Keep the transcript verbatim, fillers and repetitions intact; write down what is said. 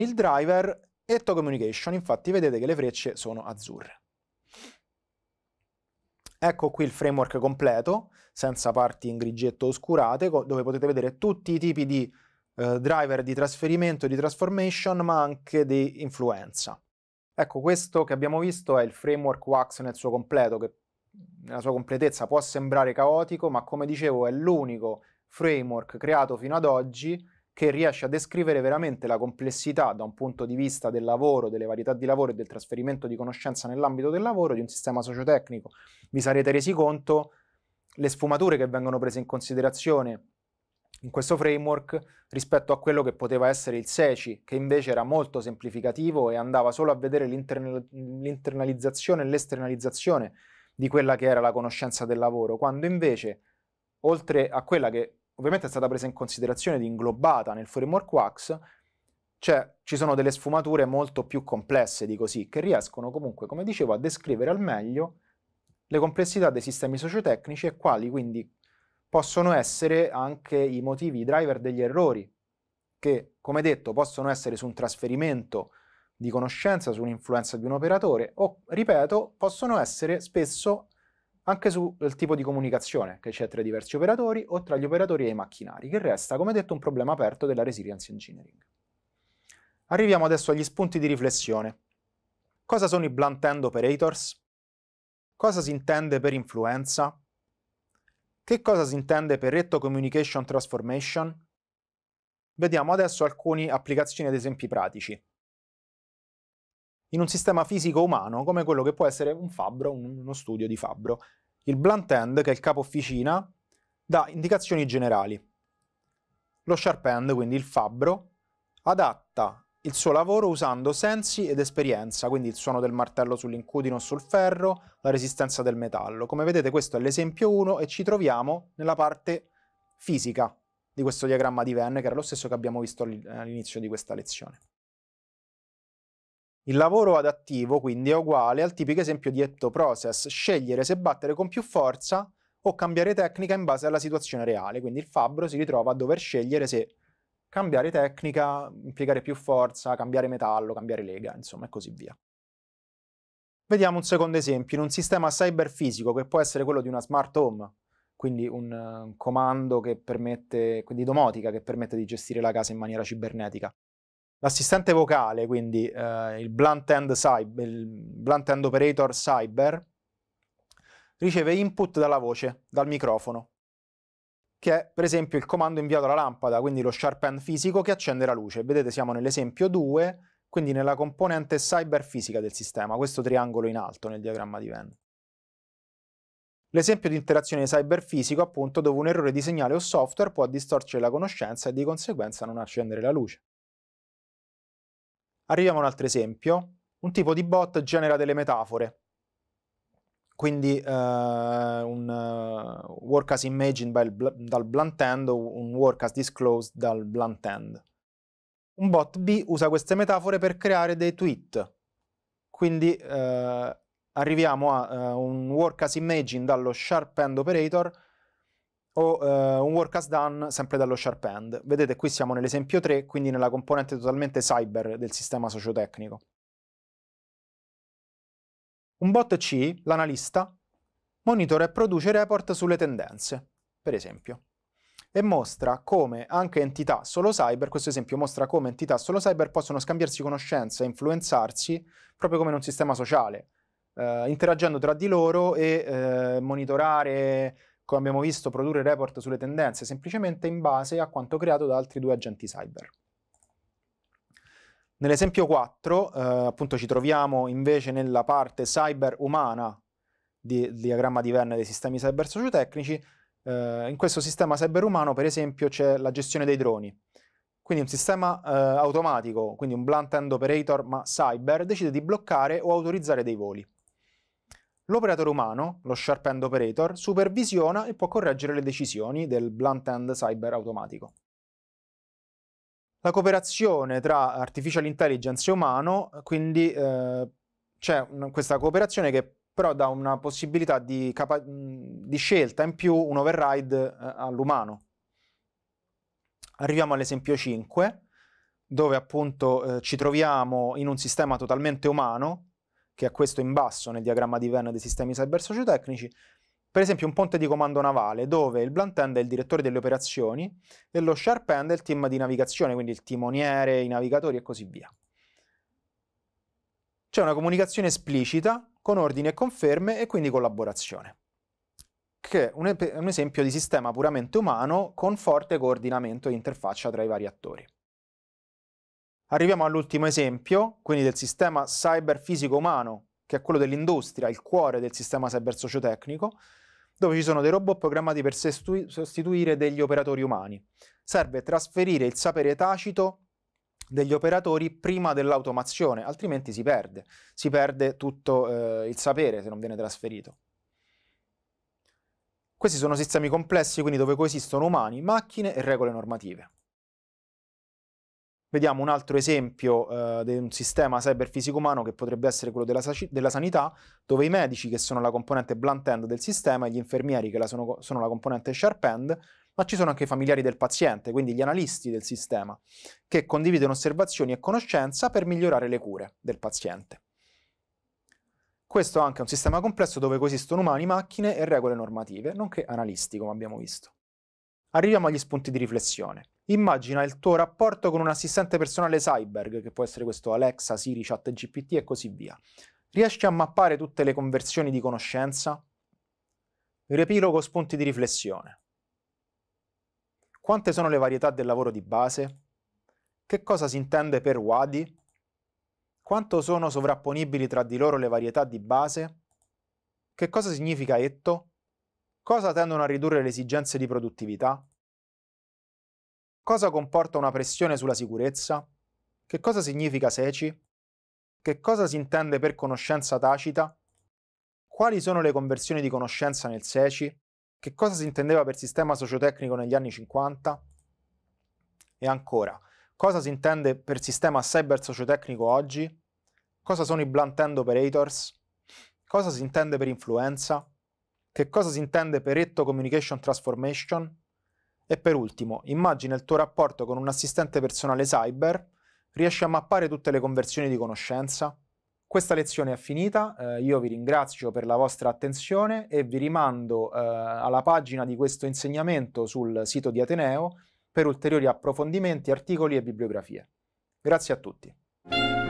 il driver Etto Communication, infatti vedete che le frecce sono azzurre. Ecco qui il framework completo, senza parti in grigetto oscurate, dove potete vedere tutti i tipi di eh, driver di trasferimento e di transformation, ma anche di influenza. Ecco, questo che abbiamo visto è il framework Wax nel suo completo, che nella sua completezza può sembrare caotico, ma come dicevo è l'unico framework creato fino ad oggi che riesce a descrivere veramente la complessità da un punto di vista del lavoro, delle varietà di lavoro e del trasferimento di conoscenza nell'ambito del lavoro di un sistema sociotecnico. Vi sarete resi conto le sfumature che vengono prese in considerazione in questo framework rispetto a quello che poteva essere il SECI, che invece era molto semplificativo e andava solo a vedere l'internalizzazione e l'esternalizzazione di quella che era la conoscenza del lavoro, quando invece, oltre a quella che ovviamente è stata presa in considerazione ed inglobata nel framework Wax, cioè ci sono delle sfumature molto più complesse di così, che riescono comunque, come dicevo, a descrivere al meglio le complessità dei sistemi sociotecnici e quali quindi possono essere anche i motivi, i driver degli errori, che, come detto, possono essere su un trasferimento di conoscenza, su un'influenza di un operatore, o, ripeto, possono essere spesso anche sul tipo di comunicazione che c'è tra i diversi operatori o tra gli operatori e i macchinari, che resta, come detto, un problema aperto della resilience engineering. Arriviamo adesso agli spunti di riflessione. Cosa sono i blunt end operators? Cosa si intende per influenza? Che cosa si intende per Etto Communication Transformation? Vediamo adesso alcune applicazioni ed esempi pratici. In un sistema fisico umano, come quello che può essere un fabbro, uno studio di fabbro, il blunt end, che è il capo officina, dà indicazioni generali. Lo sharp end, quindi il fabbro, adatta il suo lavoro usando sensi ed esperienza, quindi il suono del martello sull'incudine o sul ferro, la resistenza del metallo. Come vedete questo è l'esempio uno e ci troviamo nella parte fisica di questo diagramma di Venn, che era lo stesso che abbiamo visto all'inizio di questa lezione. Il lavoro adattivo quindi è uguale al tipico esempio di Etto Process, scegliere se battere con più forza o cambiare tecnica in base alla situazione reale, quindi il fabbro si ritrova a dover scegliere se cambiare tecnica, impiegare più forza, cambiare metallo, cambiare lega, insomma, e così via. Vediamo un secondo esempio. In un sistema cyberfisico, che può essere quello di una smart home, quindi un, un comando che permette, di domotica, che permette di gestire la casa in maniera cibernetica. L'assistente vocale, quindi eh, il, blunt end cyber, il blunt end operator cyber, riceve input dalla voce, dal microfono, che è per esempio il comando inviato alla lampada, quindi lo sharp end fisico che accende la luce. Vedete, siamo nell'esempio due, quindi nella componente cyber fisica del sistema, questo triangolo in alto nel diagramma di Venn. L'esempio di interazione cyber fisico, appunto, dove un errore di segnale o software può distorcere la conoscenza e di conseguenza non accendere la luce. Arriviamo a un altro esempio. Un tipo di bot genera delle metafore. Quindi uh, un uh, work as imagined bl dal blunt end o un work as disclosed dal blunt end. Un bot B usa queste metafore per creare dei tweet. Quindi uh, arriviamo a uh, un work as imagined dallo sharp end operator o uh, un work as done sempre dallo sharp end. Vedete, qui siamo nell'esempio tre, quindi nella componente totalmente cyber del sistema sociotecnico. Un bot C, l'analista, monitora e produce report sulle tendenze, per esempio, e mostra come anche entità solo cyber, questo esempio mostra come entità solo cyber possono scambiarsi conoscenza e influenzarsi proprio come in un sistema sociale, eh, interagendo tra di loro e eh, monitorare, come abbiamo visto, produrre report sulle tendenze, semplicemente in base a quanto creato da altri due agenti cyber. Nell'esempio quattro, eh, appunto, ci troviamo invece nella parte cyber umana del diagramma di Venn dei sistemi cyber sociotecnici. Eh, in questo sistema cyber umano, per esempio, c'è la gestione dei droni. Quindi un sistema eh, automatico, quindi un blunt end operator ma cyber, decide di bloccare o autorizzare dei voli. L'operatore umano, lo sharp end operator, supervisiona e può correggere le decisioni del blunt end cyber automatico. La cooperazione tra artificial intelligence e umano, quindi eh, c'è questa cooperazione che però dà una possibilità di, di scelta in più, un override eh, all'umano. Arriviamo all'esempio cinque, dove appunto eh, ci troviamo in un sistema totalmente umano, che è questo in basso nel diagramma di Venn dei sistemi cyber sociotecnici, per esempio un ponte di comando navale, dove il blunt end è il direttore delle operazioni e lo sharp end è il team di navigazione, quindi il timoniere, i navigatori e così via. C'è una comunicazione esplicita con ordini e conferme e quindi collaborazione, che è un, un esempio di sistema puramente umano con forte coordinamento e interfaccia tra i vari attori. Arriviamo all'ultimo esempio, quindi del sistema cyber fisico umano, che è quello dell'industria, il cuore del sistema cyber sociotecnico, dove ci sono dei robot programmati per sostituire degli operatori umani. Serve trasferire il sapere tacito degli operatori prima dell'automazione, altrimenti si perde. Si perde tutto eh, il sapere se non viene trasferito. Questi sono sistemi complessi, quindi dove coesistono umani, macchine e regole normative. Vediamo un altro esempio eh, di un sistema cyberfisico umano che potrebbe essere quello della, della sanità, dove i medici, che sono la componente blunt end del sistema, e gli infermieri, che la sono, sono la componente sharp end, ma ci sono anche i familiari del paziente, quindi gli analisti del sistema, che condividono osservazioni e conoscenza per migliorare le cure del paziente. Questo è anche un sistema complesso dove coesistono umani, macchine e regole normative, nonché analisti, come abbiamo visto. Arriviamo agli spunti di riflessione. Immagina il tuo rapporto con un assistente personale cyber, che può essere questo Alexa, Siri, ChatGPT e così via. Riesci a mappare tutte le conversioni di conoscenza? Riepilogo spunti di riflessione. Quante sono le varietà del lavoro di base? Che cosa si intende per W A D I? Quanto sono sovrapponibili tra di loro le varietà di base? Che cosa significa etto? Cosa tendono a ridurre le esigenze di produttività? Cosa comporta una pressione sulla sicurezza? Che cosa significa S E C I? Che cosa si intende per conoscenza tacita? Quali sono le conversioni di conoscenza nel S E C I? Che cosa si intendeva per sistema sociotecnico negli anni cinquanta? E ancora, cosa si intende per sistema cyber sociotecnico oggi? Cosa sono i blunt end operators? Cosa si intende per influenza? Che cosa si intende per etto communication transformation? E per ultimo, immagina il tuo rapporto con un assistente personale cyber, riesci a mappare tutte le conversioni di conoscenza? Questa lezione è finita, eh, io vi ringrazio per la vostra attenzione e vi rimando eh, alla pagina di questo insegnamento sul sito di Ateneo per ulteriori approfondimenti, articoli e bibliografie. Grazie a tutti.